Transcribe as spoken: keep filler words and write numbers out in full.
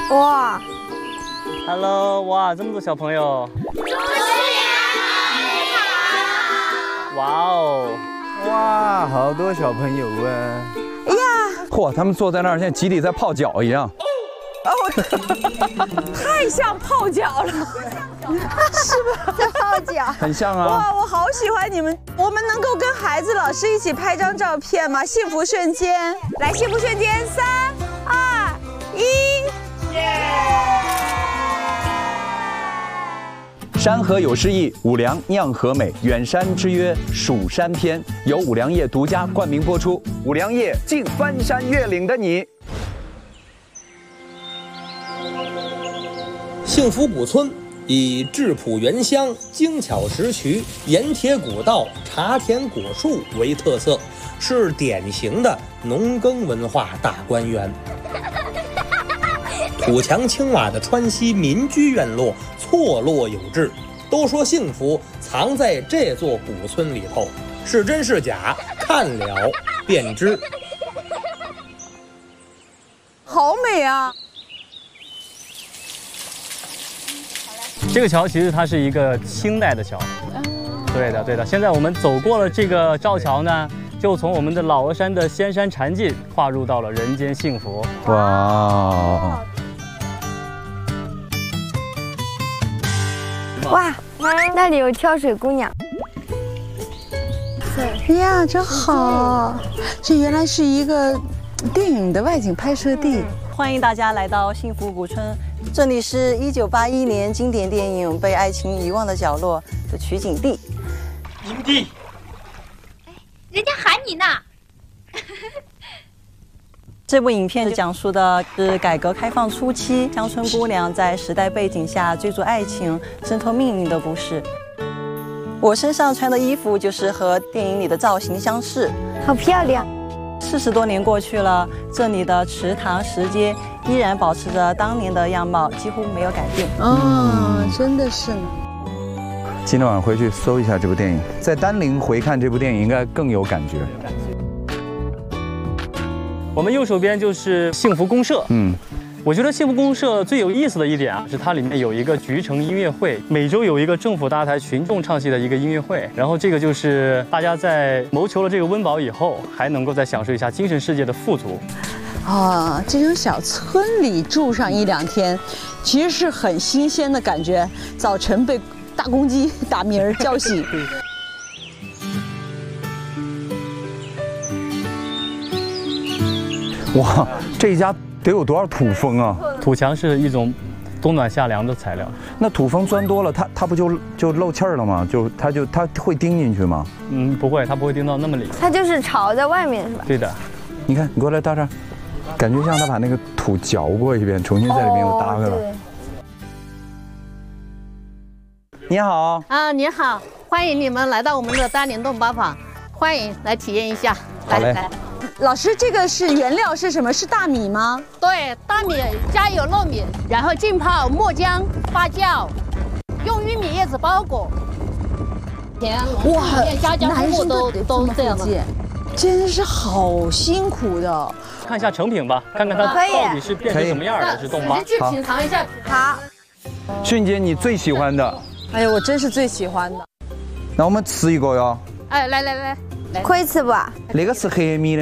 哇 ，Hello， 哇，这么多小朋友。 主持人好， 哇哦， 哇，好多小朋友啊！ 哎呀， 嚯，他们坐在那儿，像集体在泡脚一样。 哦，太像泡脚了，是吧？在泡脚， 很像啊。 哇，我好喜欢你们！我们能够跟孩子、老师一起拍张照片吗？幸福瞬间，来，幸福瞬间，三、二、一，耶！ 山河有诗意，五粮酿和美，远山之约，蜀山篇，由五粮液独家冠名播出。五粮液，敬翻山越岭的你。 幸福古村以质朴原香、精巧石渠、盐铁古道、茶田果树为特色，是典型的农耕文化大观园。土墙青瓦的川西民居院落错落有致，都说幸福藏在这座古村里头，是真是假，看了便知。 好美啊！ 这个桥其实它是一个清代的桥。对的，对的。现在我们走过了这个赵桥呢，就从我们的老峨山的仙山禅境跨入到了人间幸福。 哇！ 哇， 那里有跳水姑娘。 哎呀，真好！这原来是一个电影的外景拍摄地。 欢迎大家来到幸福古村，这里是一九八一年经典电影《被爱情遗忘的角落》的取景地。 营地， 人家喊你呢。 这部影片讲述的是改革开放初期乡村姑娘在时代背景下追逐爱情、挣脱命运的故事。我身上穿的衣服就是和电影里的造型相似， 好漂亮。 四十多年过去了，这里的池塘、石阶依然保持着当年的样貌，几乎没有改变。 嗯，真的是呢。 今天晚上回去搜一下这部电影，在丹陵回看这部电影应该更有感觉。 我们右手边就是幸福公社。 嗯。 我觉得幸福公社最有意思的一点啊，是它里面有一个菊城音乐会，每周有一个政府大台群众唱戏的一个音乐会。然后这个就是大家在谋求了这个温饱以后，还能够再享受一下精神世界的富足。 啊，这种小村里住上一两天，其实是很新鲜的感觉。早晨被大公鸡打鸣儿叫醒。 哇，这一家得有多少土蜂啊？ 土墙是一种冬暖夏凉的材料。 那土蜂钻多了，它它不就就漏气儿了吗？就它就它会叮进去吗？ 嗯，不会，它不会叮到那么里。 它就是巢在外面是吧？ 对的。 你看，你过来到这儿，感觉像他把那个土嚼过一遍，重新在里面又搭开了。哦、你好啊，你好，欢迎你们来到我们的丹陵洞八坊，欢迎来体验一下。 来来。 老师，这个是原料是什么？是大米吗？ 对，大米加有糯米，然后浸泡磨浆发酵，用玉米叶子包裹。 哇， 家家户户都都这样的， 真是好辛苦的。 看一下成品吧，看看它到底是变成什么样的，是冻吗？ 去品尝一下。 好。 迅姐，你最喜欢的？ 哎呀，我真是最喜欢的。 那我们吃一个哟。 哎，来来来。 可以吃不？ 那个是黑米的。